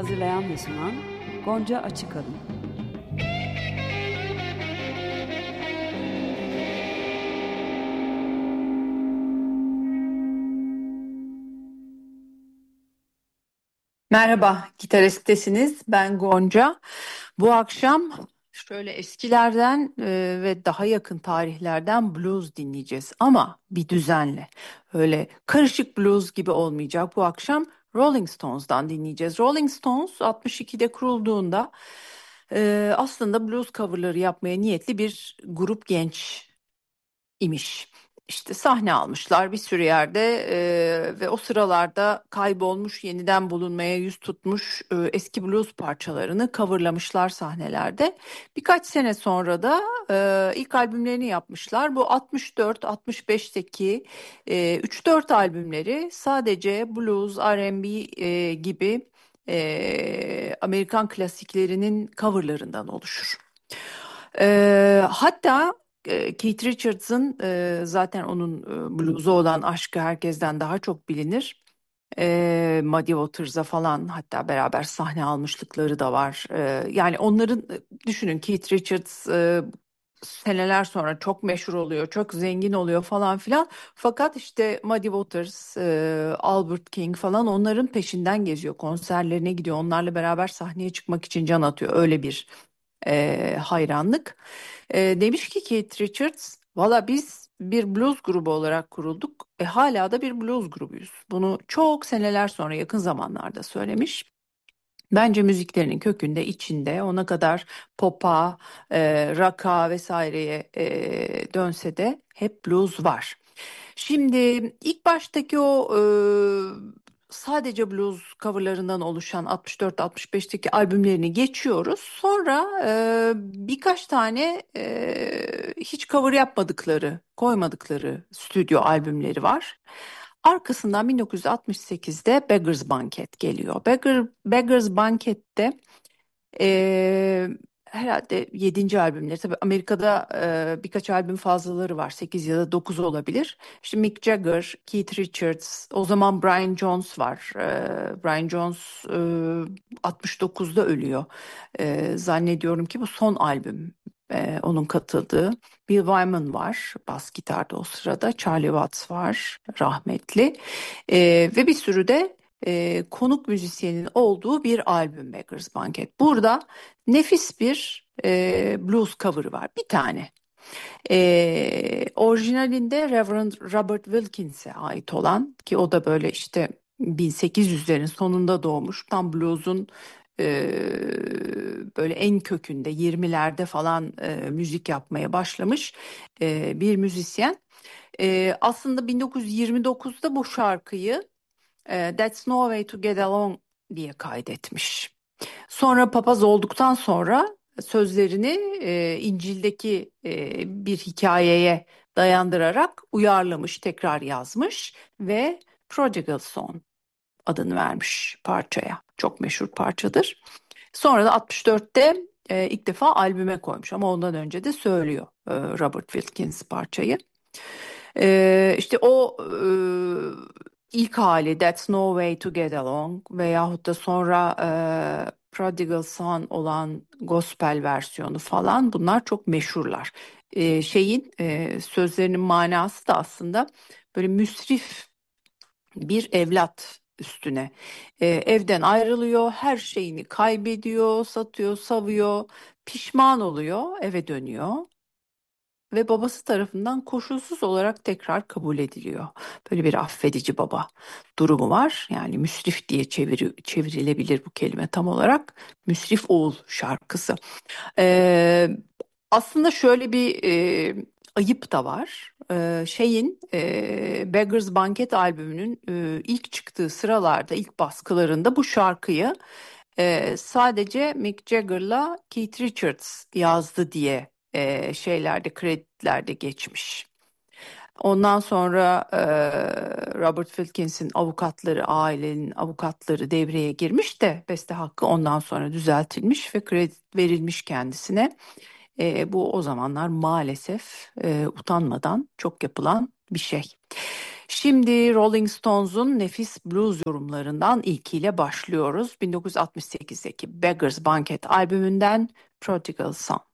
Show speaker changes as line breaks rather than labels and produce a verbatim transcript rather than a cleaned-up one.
Hazırlayan ve sunan Gonca Açıkalın.
Merhaba, Gitarist'tesiniz. Ben Gonca. Bu akşam şöyle eskilerden e, ve daha yakın tarihlerden blues dinleyeceğiz ama bir düzenle. Öyle karışık blues gibi olmayacak. Bu akşam Rolling Stones'dan dinleyeceğiz. Rolling Stones altmış ikide kurulduğunda e, aslında blues coverları yapmaya niyetli bir grup genç imiş. İşte sahne almışlar bir sürü yerde e, ve o sıralarda kaybolmuş, yeniden bulunmaya yüz tutmuş e, eski blues parçalarını coverlamışlar sahnelerde. Birkaç sene sonra da e, ilk albümlerini yapmışlar. Bu altmış dört altmış beşteki e, üç dört albümleri sadece blues, R and B e, gibi e, Amerikan klasiklerinin coverlarından oluşur. E, hatta e, Keith Richards'ın e, zaten onun e, blues'a olan aşkı herkesten daha çok bilinir. E, Muddy Waters'a falan hatta beraber sahne almışlıkları da var. E, yani onların e, düşünün Keith Richards e, seneler sonra çok meşhur oluyor, çok zengin oluyor falan filan. Fakat işte Muddy Waters, e, Albert King falan onların peşinden geziyor, konserlerine gidiyor, onlarla beraber sahneye çıkmak için can atıyor. Öyle bir e, hayranlık. E, demiş ki Keith Richards, valla biz bir blues grubu olarak kurulduk. E, hala da bir blues grubuyuz. Bunu çok seneler sonra yakın zamanlarda söylemiş. Bence müziklerinin kökünde, içinde ona kadar pop'a, e, rock'a vesaireye e, dönse de hep blues var. Şimdi ilk baştaki o e, sadece blues coverlarından oluşan altmış dört altmış beşteki albümlerini geçiyoruz. Sonra e, birkaç tane e, hiç cover yapmadıkları, koymadıkları stüdyo albümleri var. Arkasından bin dokuz yüz altmış sekizde Beggars Banquet geliyor. Beggar, Beggars Banquet'te ee, herhalde yedinci albümleri. Tabii Amerika'da e, birkaç albüm fazlaları var. Sekiz ya da dokuz olabilir. İşte Mick Jagger, Keith Richards, o zaman Brian Jones var. Ee, Brian Jones e, altmış dokuzda ölüyor. Ee, zannediyorum ki bu son albüm e, onun katıldığı. Bill Wyman var bas gitarda o sırada. Charlie Watts var rahmetli. Ee, ve bir sürü de e, konuk müzisyenin olduğu bir albüm Beggars Banquet. Burada nefis bir e, blues cover'ı var. Bir tane. E, orijinalinde Reverend Robert Wilkins'e ait olan ki o da böyle işte bin sekiz yüzlerin sonunda doğmuş. Tam blues'un e, böyle en kökünde yirmilerde falan e, müzik yapmaya başlamış e, bir müzisyen. E, aslında bin dokuz yüz yirmi dokuzda bu şarkıyı e, That's No Way to Get Along diye kaydetmiş. Sonra papaz olduktan sonra sözlerini e, İncil'deki e, bir hikayeye dayandırarak uyarlamış, tekrar yazmış ve Prodigal Son adını vermiş parçaya. Çok meşhur parçadır. Sonra da altmış dörtte e, ilk defa albüme koymuş ama ondan önce de söylüyor e, Robert Wilkins parçayı. Ee, işte o e, ilk hali That's No Way to Get Along veyahut da sonra e, Prodigal Son olan gospel versiyonu falan bunlar çok meşhurlar. Ee, şeyin e, sözlerinin manası da aslında böyle müsrif bir evlat üstüne. Ee, evden ayrılıyor, her şeyini kaybediyor, satıyor, savuyor, pişman oluyor, eve dönüyor ve babası tarafından koşulsuz olarak tekrar kabul ediliyor. Böyle bir affedici baba durumu var. Yani müsrif diye çeviri, çevrilebilir bu kelime tam olarak. Müsrif oğul şarkısı. Ee, aslında şöyle bir e, ayıp da var. Ee, şeyin e, Beggars Banquet albümünün e, ilk çıktığı sıralarda, ilk baskılarında bu şarkıyı e, sadece Mick Jagger'la Keith Richards yazdı diye e, şeylerde, kreditlerde geçmiş. Ondan sonra e, Robert Wilkins'in avukatları, ailenin avukatları devreye girmiş de beste hakkı ondan sonra düzeltilmiş ve kredi verilmiş kendisine. E, bu o zamanlar maalesef e, utanmadan çok yapılan bir şey. Şimdi Rolling Stones'un nefis blues yorumlarından ilkiyle başlıyoruz. bin dokuz yüz altmış sekizdeki Beggars Banquet albümünden Prodigal Son.